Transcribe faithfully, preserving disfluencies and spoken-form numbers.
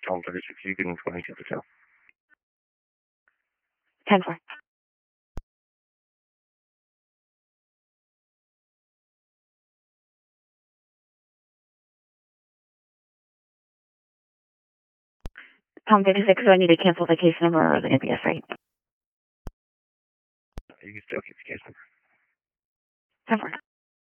Tom thirty-six, you can twenty to the tail. ten four. Tom thirty-six, so I need to cancel the case number or the N P S, right? You can still keep the case number. ten four.